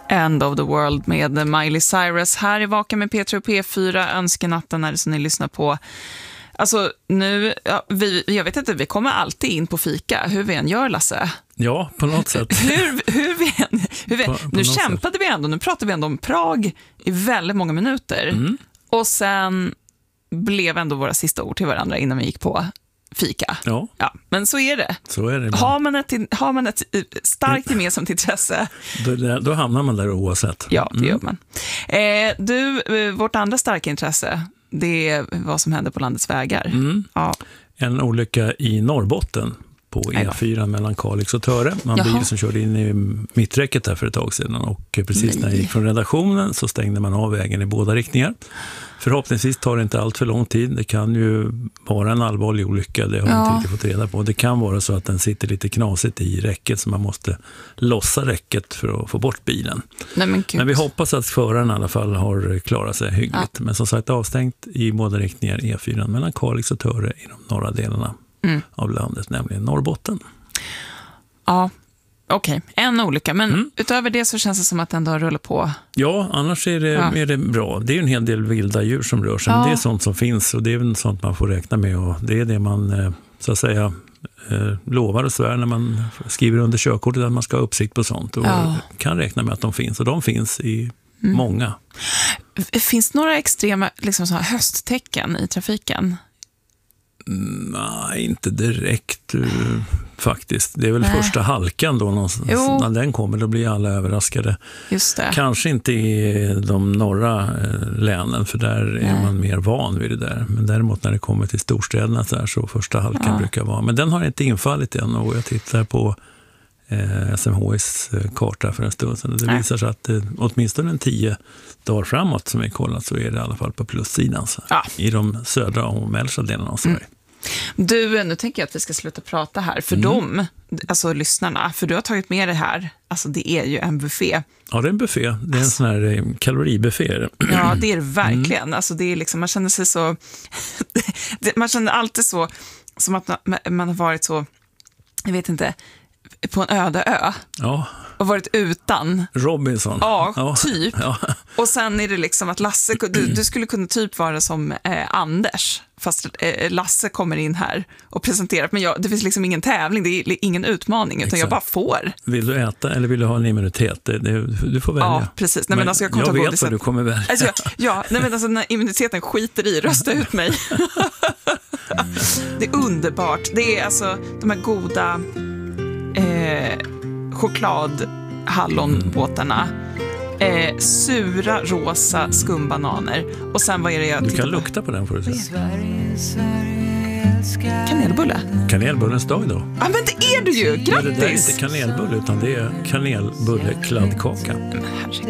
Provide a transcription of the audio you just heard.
End of the World med Miley Cyrus. Här i Vaka med Petra och P4. Önskenatten är det som ni lyssnar på. Alltså nu, jag vet inte, vi kommer alltid in på fika. Hur vi än gör, Lasse. Ja, på något sätt. hur vi än, nu kämpade sätt. Vi ändå, nu pratar vi ändå om Prag i väldigt många minuter. Mm. Och sen blev ändå våra sista ord till varandra innan vi gick på fika. Ja, men så är det. Så är det. Har man ett starkt gemensamt intresse. Då hamnar man där oavsett. Ja, det gör man. Vårt andra starka intresse, det är vad som händer på landets vägar. Mm. Ja. En olycka i Norrbotten på E4 mellan Kalix och Töre. Man bil som körde in i mitträcket där för ett tag sedan, och precis när jag gick från redaktionen så stängde man av vägen i båda riktningar. Förhoppningsvis tar det inte allt för lång tid. Det kan ju vara en allvarlig olycka, det har jag inte riktigt fått reda på. Det kan vara så att den sitter lite knasigt i räcket, så man måste lossa räcket för att få bort bilen. Men vi hoppas att föraren i alla fall har klarat sig hyggligt. Ja. Men som sagt, avstängt i båda riktningar E4 mellan Kalix och Töre i de norra delarna av landet, nämligen Norrbotten. Ja. Okej, en olycka. Men utöver det så känns det som att den ändå rullar på. Ja, annars är det bra. Det är ju en hel del vilda djur som rör sig. Men det är sånt som finns, och det är väl sånt man får räkna med. Och det är det man så att säga lovar och svär när man skriver under körkortet, att man ska ha uppsikt på sånt. Och kan räkna med att de finns. Och de finns i många. Finns det några extrema liksom, så här hösttecken i trafiken? Nej, inte direkt faktiskt. Det är väl första halkan då någonstans. När den kommer, då blir alla överraskade. Just det. Kanske inte i de norra länen, för där är man mer van vid det där. Men däremot när det kommer till storstäderna så första halkan brukar vara. Men den har inte infallit än, och jag tittar på SMHIs karta för en stund sedan. Det visar sig att åtminstone 10 dagar framåt som vi kollat, så är det i alla fall på plussidan i de södra och mellersta delarna av Sverige. Du, nu tänker jag att vi ska sluta prata här. För dem, alltså lyssnarna, för du har tagit med det här. Alltså det är ju en buffé. Ja, det är en buffé. Det är en sån här kaloribuffé. Ja, det är det verkligen. Alltså det är liksom, man känner sig så... man känner alltid så, som att man har varit så, jag vet inte, på en öde ö. Ja. Och varit utan. Robinson. Ja, typ. Ja. Och sen är det liksom att Lasse, du skulle kunna typ vara som Anders. Fast Lasse kommer in här och presenterar. Men det finns liksom ingen tävling, det är ingen utmaning, utan jag bara får. Vill du äta eller vill du ha en immunitet? Du får välja. Ja, precis. Nej, men alltså, jag vet vad du kommer välja. Alltså, nej, men alltså, när immuniteten skiter i, rösta ut mig. Det är underbart. Det är alltså de här goda chokladhallonbåtarna. Sura, rosa skumbananer. Och sen vad är det jag Du kan lukta på den, får du se. Kanelbulle. Kanelbullens dag då. Ja, men det är du ju. Grattis! Men det där är inte kanelbulle, utan det är kanelbullekladdkaka.